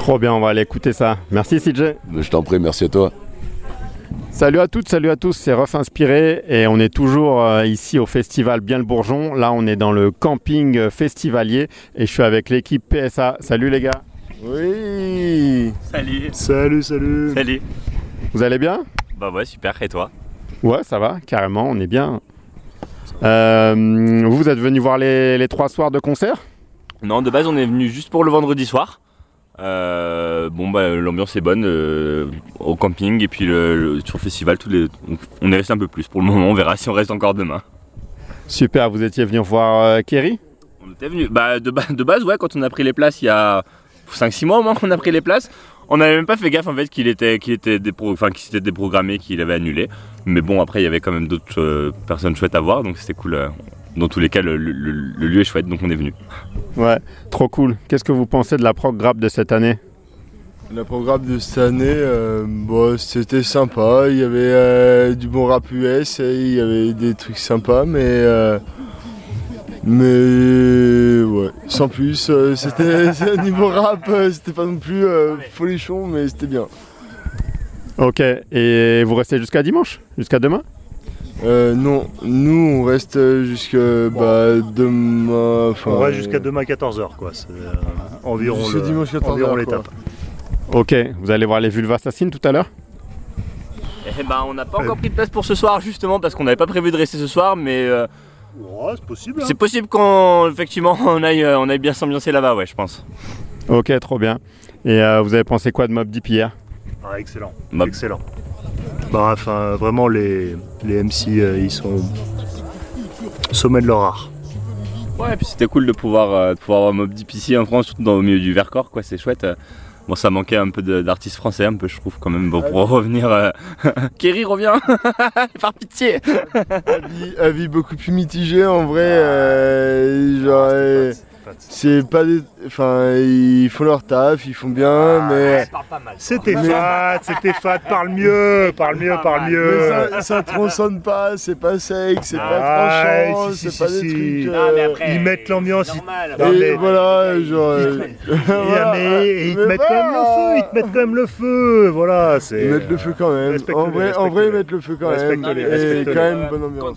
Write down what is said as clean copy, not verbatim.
Trop bien, on va aller écouter ça. Merci CJ. Je t'en prie, merci à toi. Salut à toutes, salut à tous, c'est Ref Inspiré et on est toujours ici au festival Bien le Bourgeon. Là, on est dans le camping festivalier et je suis avec l'équipe PSA. Salut les gars. Oui. Salut. Salut. Salut. Vous allez bien? Bah ouais, super. Et toi? Ouais, ça va, carrément, on est bien. Vous êtes venus voir les 3 soirs de concert? Non, de base, on est venu juste pour le vendredi soir. L'ambiance est bonne au camping et puis sur le festival, on est resté un peu plus pour le moment. On verra si on reste encore demain. Super, vous étiez venu voir Kerry? On était venu de base, ouais, quand on a pris les places il y a 5-6 mois au moins qu'on a pris les places. On n'avait même pas fait gaffe en fait qu'il s'était déprogrammé, qu'il avait annulé. Mais bon, après il y avait quand même d'autres personnes chouettes à voir, donc c'était cool. Dans tous les cas, le lieu est chouette, donc on est venu. Ouais, trop cool. Qu'est-ce que vous pensez de la prog-rap de cette année? La programme de cette année, c'était sympa. Il y avait du bon rap US, il y avait des trucs sympas, mais ouais, sans plus. C'était niveau rap, c'était pas non plus folichon, mais c'était bien. Ok, et vous restez jusqu'à dimanche? Jusqu'à demain? Non, nous on reste jusqu'à demain. On reste jusqu'à demain 14h quoi. C'est environ dimanche 14h l'étape. Ok, vous allez voir les Vulva Assassines tout à l'heure? On n'a pas encore pris de place pour ce soir justement parce qu'on n'avait pas prévu de rester ce soir, mais Ouais, c'est possible. c'est possible qu'effectivement on aille bien s'ambiancer là-bas, ouais, je pense. Ok, trop bien. Et vous avez pensé quoi de Mobb Deep hier? Ah, excellent. Mobb. Excellent. Vraiment les MC ils sont au sommet de leur art. Ouais, et puis c'était cool de pouvoir voir Mobb Deep ici en France, surtout au milieu du Vercors, quoi, c'est chouette. Bon, ça manquait un peu d'artistes français, un peu, je trouve, quand même, pour revenir. Kerry revient. Par pitié. Avis beaucoup plus mitigé en vrai. C'est pas des... ils font leur taf, ils font bien, mais... C'était fat, parle mieux. Mais ça tronçonne pas, c'est pas sec, c'est pas tranchant, c'est pas des trucs... Ils mettent l'ambiance, Et voilà, genre... Ils te mettent quand même le feu, voilà. Ils mettent le feu quand même, en vrai ils mettent le feu quand même, et quand même bonne ambiance.